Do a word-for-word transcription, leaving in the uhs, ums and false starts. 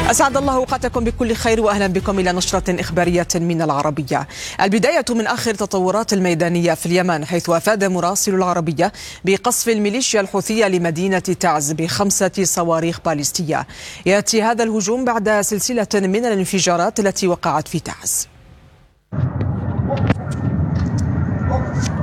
أسعد الله أوقاتكم بكل خير وأهلا بكم إلى نشرة إخبارية من العربية. البداية من آخر التطورات الميدانية في اليمن، حيث أفاد مراسل العربية بقصف الميليشيا الحوثية لمدينة تعز بخمسة صواريخ باليستية. يأتي هذا الهجوم بعد سلسلة من الانفجارات التي وقعت في تعز.